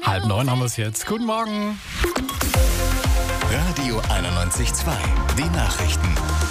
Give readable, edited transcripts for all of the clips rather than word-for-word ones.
8:30 haben wir es jetzt. Guten Morgen. Radio 91.2, die Nachrichten.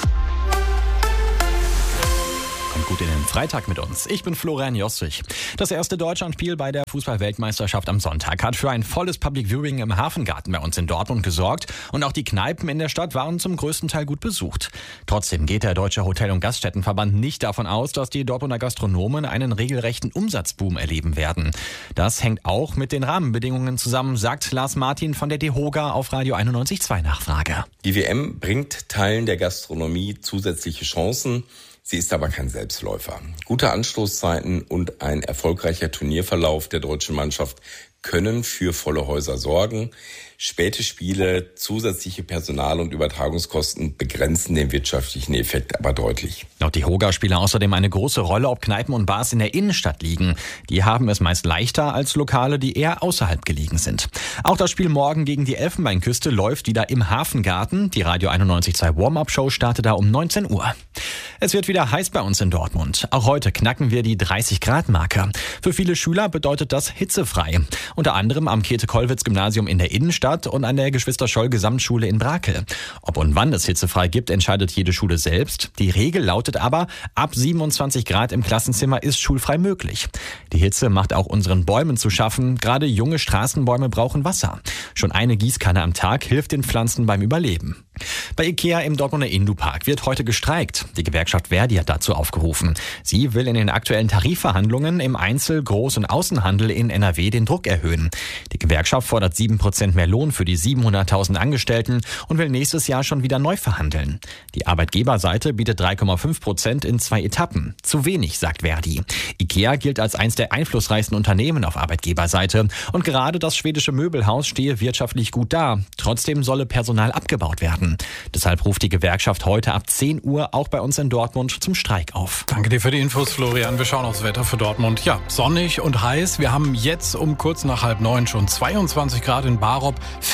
Kommt gut in den Freitag mit uns. Ich bin Florian Jostrich. Das erste Deutschlandspiel bei der Fußball-Weltmeisterschaft am Sonntag hat für ein volles Public Viewing im Hafengarten bei uns in Dortmund gesorgt. Und auch die Kneipen in der Stadt waren zum größten Teil gut besucht. Trotzdem geht der Deutsche Hotel- und Gaststättenverband nicht davon aus, dass die Dortmunder Gastronomen einen regelrechten Umsatzboom erleben werden. Das hängt auch mit den Rahmenbedingungen zusammen, sagt Lars Martin von der DEHOGA auf Radio 91.2 Nachfrage. Die WM bringt Teilen der Gastronomie zusätzliche Chancen. Sie ist aber kein Selbstläufer. Gute Anstoßzeiten und ein erfolgreicher Turnierverlauf der deutschen Mannschaft können für volle Häuser sorgen. Späte Spiele, zusätzliche Personal- und Übertragungskosten begrenzen den wirtschaftlichen Effekt aber deutlich. Laut DEHOGA spiele außerdem eine große Rolle, ob Kneipen und Bars in der Innenstadt liegen. Die haben es meist leichter als Lokale, die eher außerhalb gelegen sind. Auch das Spiel morgen gegen die Elfenbeinküste läuft wieder im Hafengarten. Die Radio 91.2 Warm-Up-Show startet da um 19 Uhr. Es wird wieder heiß bei uns in Dortmund. Auch heute knacken wir die 30-Grad-Marke. Für viele Schüler bedeutet das hitzefrei. Unter anderem am Käthe-Kollwitz-Gymnasium in der Innenstadt und an der Geschwister-Scholl-Gesamtschule in Brakel. Ob und wann es hitzefrei gibt, entscheidet jede Schule selbst. Die Regel lautet aber, ab 27 Grad im Klassenzimmer ist schulfrei möglich. Die Hitze macht auch unseren Bäumen zu schaffen. Gerade junge Straßenbäume brauchen Wasser. Schon eine Gießkanne am Tag hilft den Pflanzen beim Überleben. Bei IKEA im Dortmunder Indupark wird heute gestreikt. Die Gewerkschaft Verdi hat dazu aufgerufen. Sie will in den aktuellen Tarifverhandlungen im Einzel-, Groß- und Außenhandel in NRW den Druck erhöhen. Die Gewerkschaft fordert 7% mehr Lohn für die 700.000 Angestellten und will nächstes Jahr schon wieder neu verhandeln. Die Arbeitgeberseite bietet 3,5% in 2 Etappen. Zu wenig, sagt Verdi. IKEA gilt als eines der einflussreichsten Unternehmen auf Arbeitgeberseite. Und gerade das schwedische Möbelhaus stehe wirtschaftlich gut da. Trotzdem solle Personal abgebaut werden. Deshalb ruft die Gewerkschaft heute ab 10 Uhr auch bei uns in Dortmund zum Streik auf. Danke dir für die Infos, Florian. Wir schauen aufs Wetter für Dortmund. Ja, sonnig und heiß. Wir haben jetzt um kurz nach 8:30 schon 22 Grad in Barop,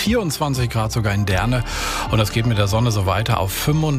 24 Grad sogar in Derne. Und das geht mit der Sonne so weiter auf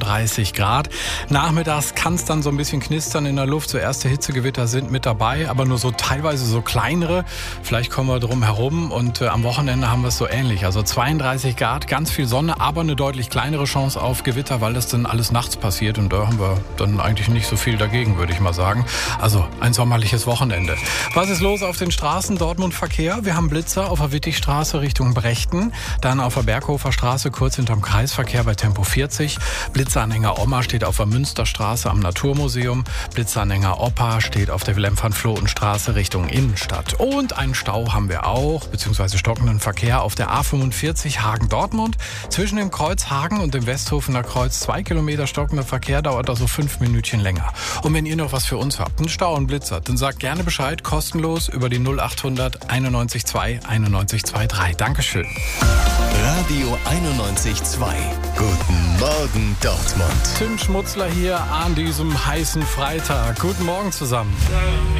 35 Grad. Nachmittags kann es dann so ein bisschen knistern in der Luft. So erste Hitzegewitter sind mit dabei, aber nur so teilweise so kleinere. Vielleicht kommen wir drum herum und am Wochenende haben wir es so ähnlich. Also 32 Grad, ganz viel Sonne, aber eine deutlich kleinere Chance auf Gewitter, weil das dann alles nachts passiert. Und da haben wir dann eigentlich nicht so viel dagegen, würde ich mal sagen. Also ein sommerliches Wochenende. Was ist los auf den Straßen? Dortmund Verkehr. Wir haben Blitzer auf der Wittigstraße Richtung Brechten. Dann auf der Berghofer Straße kurz hinterm Kreisverkehr bei Tempo 40. Blitzanhänger Oma steht auf der Münsterstraße am Naturmuseum. Blitzanhänger Opa steht auf der Wilhelm-van-Vloten-Straße Richtung Innenstadt. Und einen Stau haben wir auch, beziehungsweise stockenden Verkehr auf der A45 Hagen-Dortmund. Zwischen dem Kreuz Hagen und dem Westhofener Kreuz 2 Kilometer stockender Verkehr, dauert also 5 Minütchen länger. Und wenn ihr noch was für uns habt, einen Stau und Blitzer, dann sagt gerne Bescheid, kostenlos über die 0800 91 91 23. Dankeschön. Radio 91.2, guten Morgen Dortmund. Tim Schmutzler hier an diesem heißen Freitag. Guten Morgen zusammen.